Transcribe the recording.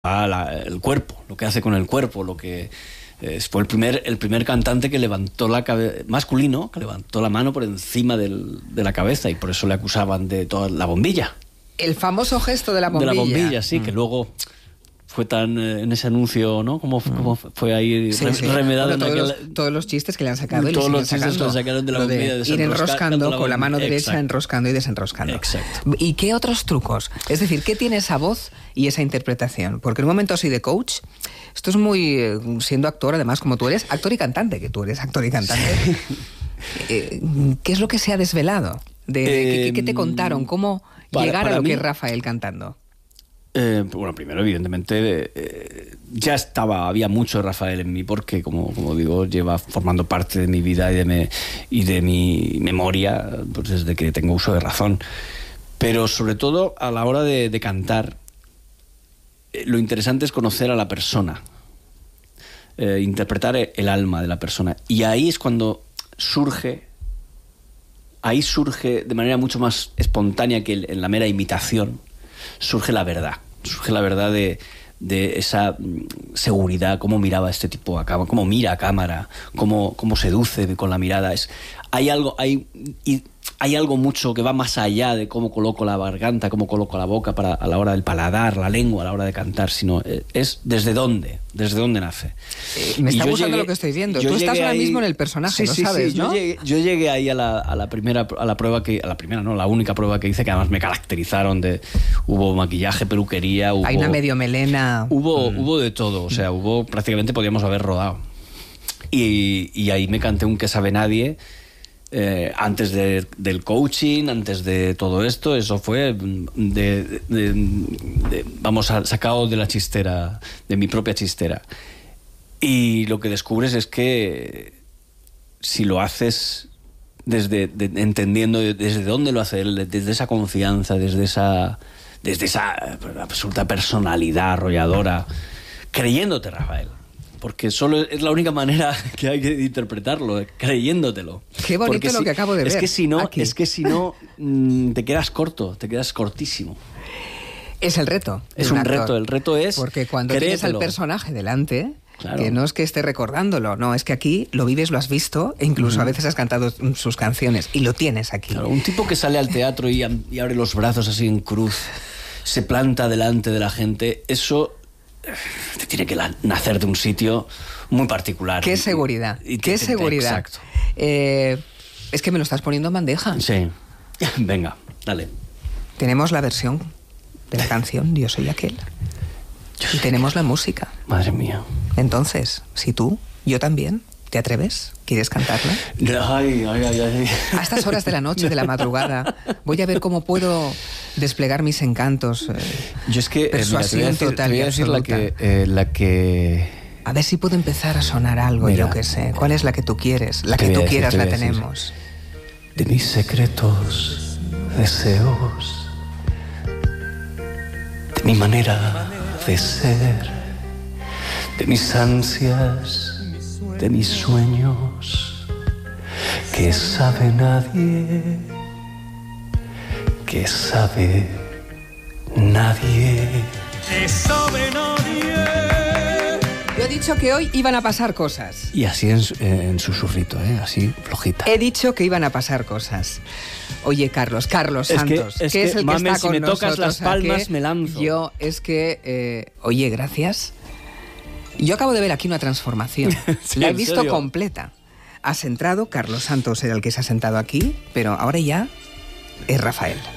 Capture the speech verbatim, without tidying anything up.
a la, el cuerpo, lo que hace con el cuerpo, lo que eh, fue el primer, el primer cantante que levantó la cabeza, masculino, que levantó la mano por encima del, de la cabeza, y por eso le acusaban de toda la bombilla. El famoso gesto de la bombilla. De la bombilla, sí, mm. que luego fue tan eh, en ese anuncio, ¿no? Como, mm. como fue ahí sí, re, sí. remedado bueno, en todos, aquel... los, todos los chistes que le han sacado y todos le los chistes sacando. que le sacaron de la Lo bombilla, de ir enroscando la con la mano derecha, exacto. enroscando y desenroscando. Exacto. ¿Y qué otros trucos? Es decir, ¿qué tiene esa voz y esa interpretación? Porque en un momento así de coach, esto es muy... Siendo actor, además, como tú eres, actor y cantante, que tú eres actor y cantante. Sí. Eh, ¿Qué es lo que se ha desvelado? De, de, eh, ¿qué, ¿Qué te contaron? ¿Cómo para, llegar para a lo mí, que es Rafael cantando? Eh, bueno, primero, evidentemente, eh, ya estaba, había mucho de Rafael en mí, porque, como, como digo, lleva formando parte de mi vida y de, me, y de mi memoria, pues desde que tengo uso de razón. Pero, sobre todo, a la hora de, de cantar, eh, lo interesante es conocer a la persona, eh, interpretar el alma de la persona. Y ahí es cuando surge, ahí surge de manera mucho más espontánea que en la mera imitación, surge la verdad, surge la verdad de, de esa seguridad, cómo miraba este tipo a cámara, cómo mira a cámara, cómo, cómo seduce con la mirada. Es, hay algo, hay, y hay algo mucho que va más allá de cómo coloco la garganta, cómo coloco la boca para, a la hora del paladar, la lengua a la hora de cantar, sino es desde dónde, desde dónde nace. Eh, me está gustando llegué, lo que estoy viendo. Tú estás ahora ahí, mismo en el personaje, sí, lo sí, sabes, sí, ¿no? Yo llegué, yo llegué ahí a la, a la primera, a la prueba que, a la primera, no, la única prueba que hice, que además me caracterizaron de, hubo maquillaje, peluquería, hubo, hay una medio melena, hubo, mm. hubo de todo, o sea, hubo prácticamente podíamos haber rodado. Y, y ahí me canté un Que sabe nadie. Eh, antes de, del coaching, antes de todo esto, eso fue de, de, de, de, vamos, a, sacado de la chistera, de mi propia chistera. Y lo que descubres es que si lo haces desde de, entendiendo desde dónde lo hace él, desde esa confianza, desde esa, desde esa absoluta personalidad arrolladora, creyéndote, Rafael. Porque solo es la única manera que hay que interpretarlo, creyéndotelo. Qué bonito Porque lo si, que acabo de ver. Es que si no, aquí. es que si no mmm, te quedas corto, te quedas cortísimo. Es el reto. Es un, un reto, el reto es porque cuando créetelo. Tienes al personaje delante, claro. Que no es que esté recordándolo, no, es que aquí lo vives, lo has visto, e incluso uh-huh. a veces has cantado sus canciones y lo tienes aquí. Claro, un tipo que sale al teatro y, y abre los brazos así en cruz, se planta delante de la gente, eso te tiene que la, nacer de un sitio muy particular. Qué seguridad, y, y qué te, seguridad. Exacto. Eh, es que me lo estás poniendo en bandeja. Sí, venga, dale. Tenemos la versión de la canción Yo soy aquel. Yo soy y tenemos aquel. La música. Madre mía. Entonces, si tú, yo también, ¿te atreves? ¿Quieres cantarla? Ay, ay, ay, ay. A estas horas de la noche, de la madrugada, voy a ver cómo puedo desplegar mis encantos. Eh, yo es que, persuasión eh, mira, te voy a decir, total te voy a decir la que, eh, la que... A ver si puedo empezar a sonar algo, mira, yo qué sé. ¿Cuál es la que tú quieres? La que tú decir, quieras la tenemos. De mis secretos, deseos, de mi manera de ser, de mis ansias, de mis sueños, que sabe nadie, que sabe nadie, que sabe nadie. Yo he dicho que hoy iban a pasar cosas. Y así en, en susurrito, ¿eh? Así flojita. He dicho que iban a pasar cosas. Oye, Carlos, Carlos es Santos, que, es que, que es el mame, que está si con me nosotros, tocas las palmas, que me lanzo. Yo, es que, eh, oye, gracias. Yo acabo de ver aquí una transformación. ¿Sí, la he visto serio? completa. Has entrado, Carlos Santos era el que se ha sentado aquí, pero ahora ya es Rafael.